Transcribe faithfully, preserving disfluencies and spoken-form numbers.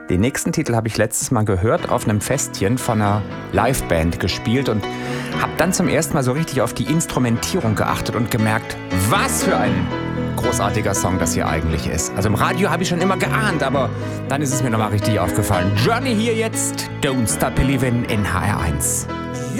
Den nächsten Titel habe ich letztes Mal gehört auf einem Festchen von einer Liveband gespielt und habe dann zum ersten Mal so richtig auf die Instrumentierung geachtet und gemerkt, was für ein großartiger Song das hier eigentlich ist. Also im Radio habe ich schon immer geahnt, aber dann ist es mir nochmal richtig aufgefallen. Journey hier jetzt, Don't Stop Believin' in H R eins.